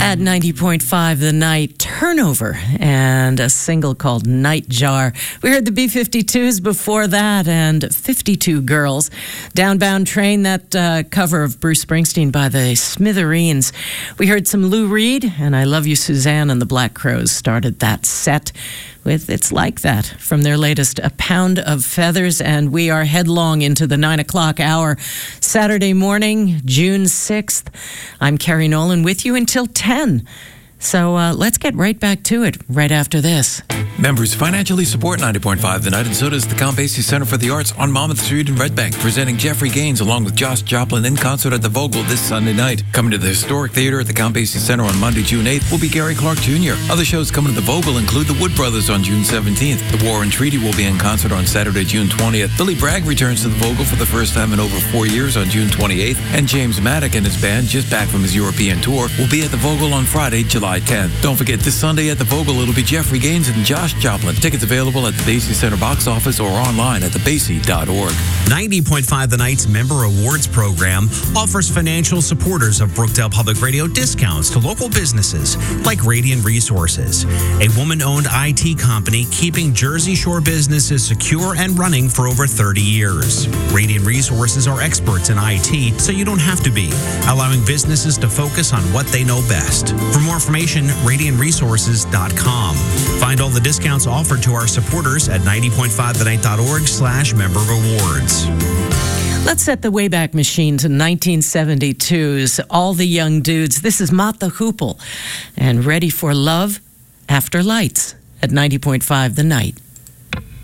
At 90.5 The Night, Turnover, and a single called Nightjar. We heard the B-52s before that, and 52 Girls. Downbound Train, that cover of Bruce Springsteen by the Smithereens. We heard some Lou Reed, and I Love You, Suzanne, and the Black Crowes started that set with It's Like That from their latest A Pound of Feathers. And we are headlong into the 9 o'clock hour, Saturday morning, June 6th. I'm Carrie Nolan with you until 10. So let's get right back to it right after this. Members financially support 90.5 The Night, and so does the Count Basie Center for the Arts on Monmouth Street in Red Bank, presenting Jeffrey Gaines along with Josh Joplin in concert at the Vogel this Sunday night. Coming to the Historic Theater at the Count Basie Center on Monday, June 8th will be Gary Clark Jr. Other shows coming to the Vogel include the Wood Brothers on June 17th. The War and Treaty will be in concert on Saturday, June 20th. Billy Bragg returns to the Vogel for the first time in over 4 years on June 28th, and James Maddock and his band, just back from his European tour, will be at the Vogel on Friday, July 10th. Don't forget, this Sunday at the Vogel, it'll be Jeffrey Gaines and Josh Joplin. Tickets available at the Basie Center box office or online at thebasie.org. 90.5 The Night's Member Awards program offers financial supporters of Brookdale Public Radio discounts to local businesses like Radiant Resources, a woman-owned IT company keeping Jersey Shore businesses secure and running for over 30 years. Radiant Resources are experts in IT, so you don't have to be, allowing businesses to focus on what they know best. For more information, radiantresources.com. Find all the discounts offered to our supporters at 90.5thenight.org/member rewards. Let's set the Wayback Machine to 1972's All the Young Dudes. This is Mott the Hoople and Ready for Love After Lights at 90.5 The Night.